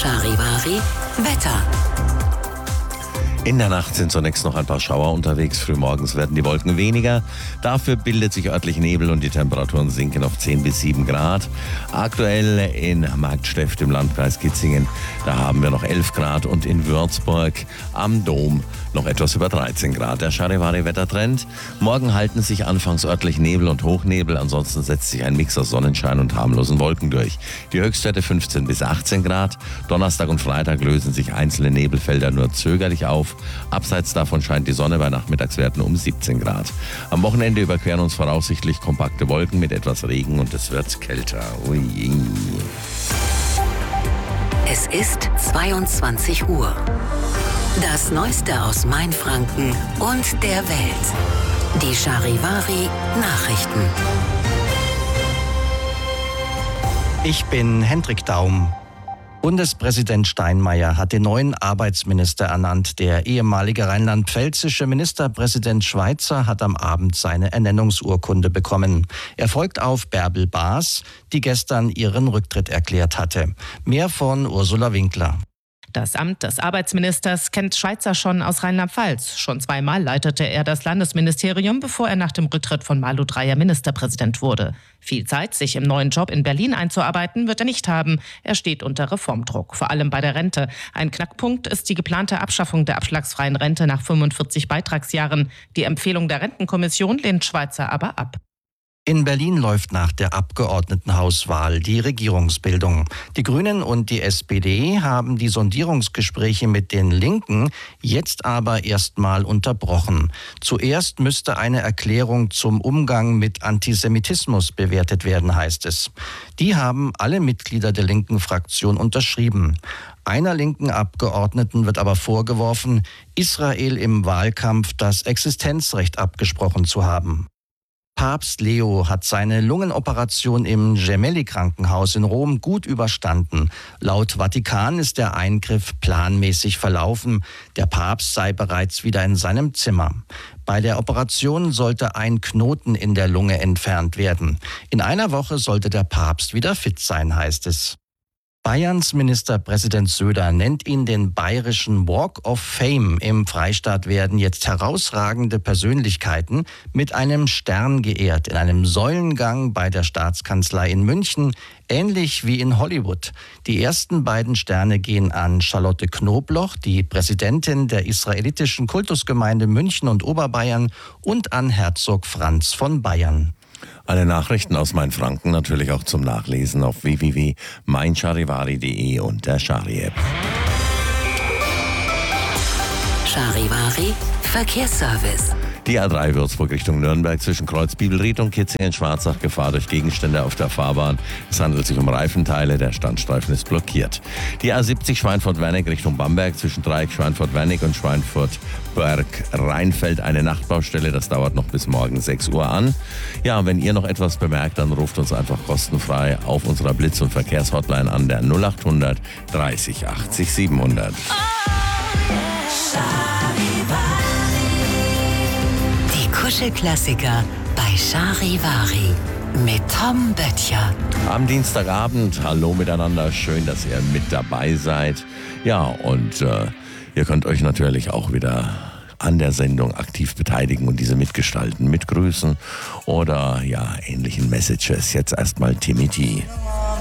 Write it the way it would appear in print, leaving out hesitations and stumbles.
Charivari Wetter. In der Nacht sind zunächst noch ein paar Schauer unterwegs. Frühmorgens werden die Wolken weniger. Dafür bildet sich örtlich Nebel und die Temperaturen sinken auf 10 bis 7 Grad. Aktuell in Marktsteft im Landkreis Kitzingen, da haben wir noch 11 Grad und in Würzburg am Dom noch etwas über 13 Grad. Der Charivari-Wettertrend. Morgen halten sich anfangs örtlich Nebel und Hochnebel. Ansonsten setzt sich ein Mix aus Sonnenschein und harmlosen Wolken durch. Die Höchstwerte 15 bis 18 Grad. Donnerstag und Freitag lösen sich einzelne Nebelfelder nur zögerlich auf. Abseits davon scheint die Sonne bei Nachmittagswerten um 17 Grad. Am Wochenende überqueren uns voraussichtlich kompakte Wolken mit etwas Regen und es wird kälter. Ui. Es ist 22 Uhr. Das Neueste aus Mainfranken und der Welt. Die Charivari Nachrichten. Ich bin Hendrik Daum. Bundespräsident Steinmeier hat den neuen Arbeitsminister ernannt. Der ehemalige rheinland-pfälzische Ministerpräsident Schweizer hat am Abend seine Ernennungsurkunde bekommen. Er folgt auf Bärbel Baas, die gestern ihren Rücktritt erklärt hatte. Mehr von Ursula Winkler. Das Amt des Arbeitsministers kennt Schweizer schon aus Rheinland-Pfalz. Schon zweimal leitete er das Landesministerium, bevor er nach dem Rücktritt von Malu Dreyer Ministerpräsident wurde. Viel Zeit, sich im neuen Job in Berlin einzuarbeiten, wird er nicht haben. Er steht unter Reformdruck, vor allem bei der Rente. Ein Knackpunkt ist die geplante Abschaffung der abschlagsfreien Rente nach 45 Beitragsjahren. Die Empfehlung der Rentenkommission lehnt Schweizer aber ab. In Berlin läuft nach der Abgeordnetenhauswahl die Regierungsbildung. Die Grünen und die SPD haben die Sondierungsgespräche mit den Linken jetzt aber erstmal unterbrochen. Zuerst müsste eine Erklärung zum Umgang mit Antisemitismus bewertet werden, heißt es. Die haben alle Mitglieder der linken Fraktion unterschrieben. Einer linken Abgeordneten wird aber vorgeworfen, Israel im Wahlkampf das Existenzrecht abgesprochen zu haben. Papst Leo hat seine Lungenoperation im Gemelli-Krankenhaus in Rom gut überstanden. Laut Vatikan ist der Eingriff planmäßig verlaufen. Der Papst sei bereits wieder in seinem Zimmer. Bei der Operation sollte ein Knoten in der Lunge entfernt werden. In einer Woche sollte der Papst wieder fit sein, heißt es. Bayerns Ministerpräsident Söder nennt ihn den bayerischen Walk of Fame. Im Freistaat werden jetzt herausragende Persönlichkeiten mit einem Stern geehrt, in einem Säulengang bei der Staatskanzlei in München, ähnlich wie in Hollywood. Die ersten beiden Sterne gehen an Charlotte Knobloch, die Präsidentin der israelitischen Kultusgemeinde München und Oberbayern, und an Herzog Franz von Bayern. Alle Nachrichten aus Mainfranken natürlich auch zum Nachlesen auf www.meincharivari.de und der Chari-App. Charivari Verkehrsservice. Die A3 Würzburg Richtung Nürnberg zwischen Kreuz Bibelried und Kitzingen-Schwarzach, Gefahr durch Gegenstände auf der Fahrbahn. Es handelt sich um Reifenteile, der Standstreifen ist blockiert. Die A70 Schweinfurt-Wernig Richtung Bamberg zwischen Dreieck Schweinfurt-Wernig und Schweinfurt-Berg-Rheinfeld eine Nachtbaustelle. Das dauert noch bis morgen 6 Uhr an. Ja, wenn ihr noch etwas bemerkt, dann ruft uns einfach kostenfrei auf unserer Blitz- und Verkehrshotline an, der 0800 30 80 700. Kuschelklassiker bei Charivari mit Tom Böttcher. Am Dienstagabend, hallo miteinander, schön, dass ihr mit dabei seid. Ja, und ihr könnt euch natürlich auch wieder an der Sendung aktiv beteiligen und diese mitgestalten, mit Grüßen oder ja, ähnlichen Messages. Jetzt erstmal Timmy T.